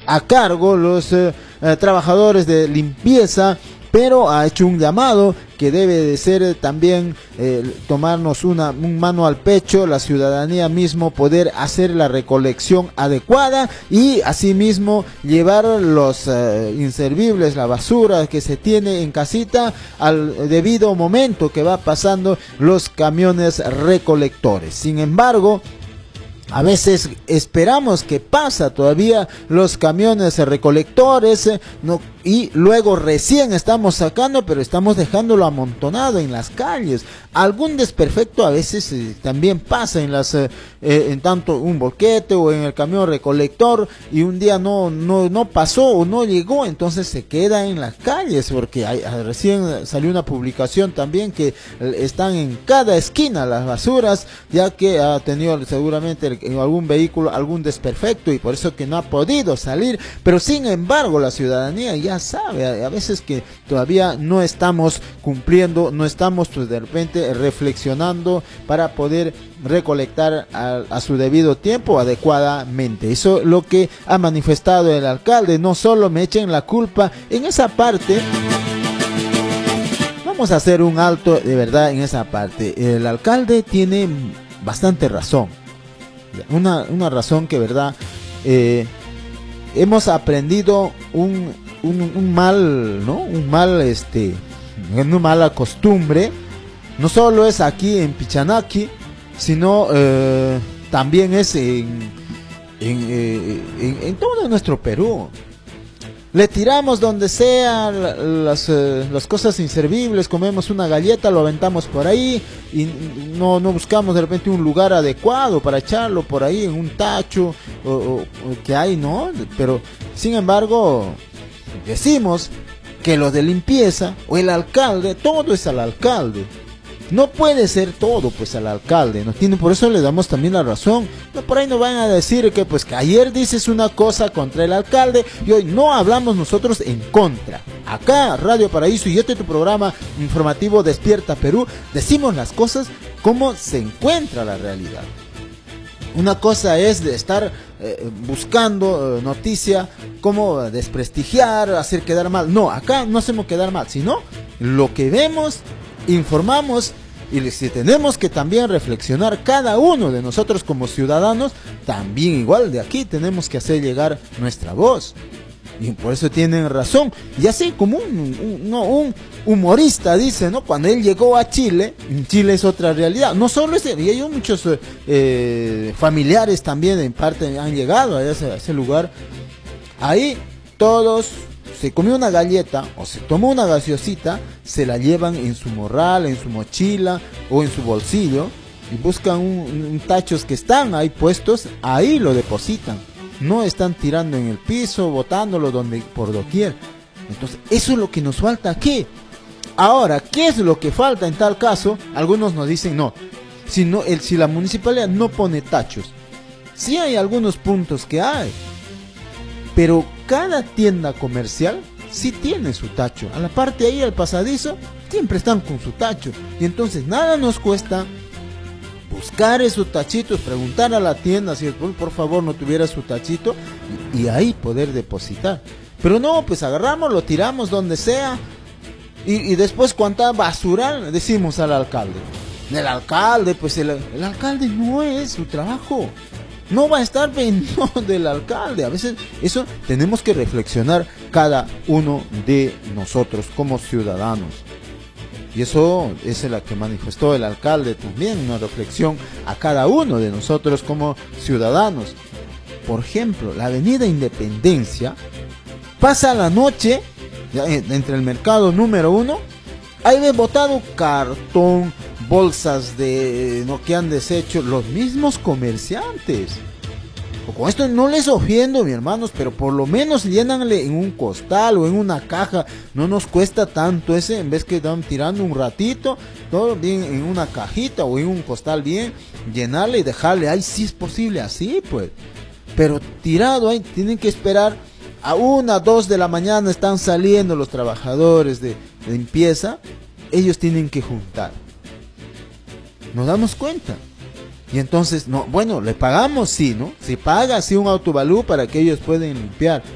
a cargo los trabajadores de limpieza, pero ha hecho un llamado que debe de ser también tomarnos un mano al pecho, la ciudadanía mismo poder hacer la recolección adecuada y asimismo llevar los inservibles, la basura que se tiene en casita al debido momento que va pasando los camiones recolectores. Sin embargo, a veces esperamos que pasa todavía los camiones recolectores, no, y luego recién estamos sacando, pero estamos dejándolo amontonado en las calles. Algún desperfecto a veces también pasa en tanto un boquete o en el camión recolector, y un día no pasó o no llegó, entonces se queda en las calles, porque recién salió una publicación también que están en cada esquina las basuras, ya que ha tenido seguramente en algún vehículo algún desperfecto y por eso que no ha podido salir. Pero sin embargo la ciudadanía ya sabe a veces que todavía no estamos cumpliendo, no estamos pues de repente reflexionando para poder recolectar a su debido tiempo adecuadamente. Eso es lo que ha manifestado el alcalde. No solo me echen la culpa en esa parte. Vamos a hacer un alto de verdad en esa parte. El alcalde tiene bastante razón. Una razón que verdad hemos aprendido una mala costumbre. No solo es aquí en Pichanaki, sino también es en todo nuestro Perú. Le tiramos donde sea las cosas inservibles, comemos una galleta, lo aventamos por ahí y no buscamos de repente un lugar adecuado para echarlo por ahí en un tacho o que hay, ¿no? Pero sin embargo decimos que los de limpieza o el alcalde, todo es al alcalde. No puede ser todo pues al alcalde, ¿no tiene? Por eso le damos también la razón. No, por ahí nos van a decir que pues que ayer dices una cosa contra el alcalde y hoy no hablamos nosotros en contra. Acá Radio Paraíso y tu programa informativo Despierta Perú, decimos las cosas como se encuentra la realidad. Una cosa es de estar buscando noticia, como desprestigiar, hacer quedar mal. No, acá no hacemos quedar mal, sino lo que vemos, informamos, y si tenemos que también reflexionar cada uno de nosotros como ciudadanos, también igual de aquí tenemos que hacer llegar nuestra voz. Y por eso tienen razón. Y así como un humorista dice, ¿no? Cuando él llegó a Chile, en Chile es otra realidad. No solo ese, y hay muchos familiares también en parte han llegado a ese lugar. Ahí todos se comió una galleta o se tomó una gaseosita, se la llevan en su morral, en su mochila o en su bolsillo y buscan un tachos que están ahí puestos, ahí lo depositan. No están tirando en el piso, botándolo por doquier. Entonces, eso es lo que nos falta aquí. Ahora, ¿qué es lo que falta en tal caso? Algunos nos dicen, no, si la municipalidad no pone tachos. Sí hay algunos puntos que hay, pero cada tienda comercial sí tiene su tacho. A la parte ahí, al pasadizo, siempre están con su tacho. Y entonces nada nos cuesta buscar esos tachitos, preguntar a la tienda si por favor no tuviera su tachito y ahí poder depositar. Pero no, pues agarramos, lo tiramos donde sea y después cuánta basura decimos al alcalde. El alcalde, pues el alcalde no es su trabajo. No va a estar pendiente del alcalde. A veces eso tenemos que reflexionar cada uno de nosotros como ciudadanos. Y eso es la que manifestó el alcalde también, una reflexión a cada uno de nosotros como ciudadanos. Por ejemplo, la avenida Independencia pasa la noche, entre el mercado número 1, ahí ves botado cartón, bolsas que han deshecho los mismos comerciantes. Con esto no les ofendo, mis hermanos, pero por lo menos llénanle en un costal o en una caja. No nos cuesta tanto ese, en vez que están tirando un ratito, todo bien en una cajita o en un costal bien, llenarle y dejarle ahí, si es posible así, pues. Pero tirado ahí, tienen que esperar a 1, 2 de la mañana, están saliendo los trabajadores de limpieza, ellos tienen que juntar. Nos damos cuenta. Y entonces, no, bueno, le pagamos, sí, ¿no? Se paga, sí, un autovalú para que ellos puedan limpiar.